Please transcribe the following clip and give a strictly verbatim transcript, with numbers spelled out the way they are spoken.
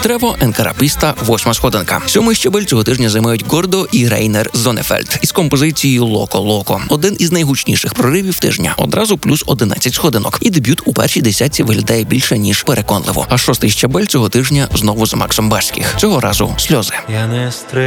Трево, Енкарапіста, восьма сходинка. Сьомий щабель цього тижня займають Гордо і Рейнер Зонефельд із композицією «Локо Локо». Один із найгучніших проривів тижня. Одразу плюс одинадцять сходинок. І дебют у першій десятці виглядає більше, ніж переконливо. А шостий щабель цього тижня знову з Максом Барських. Цього разу «Сльози». Я не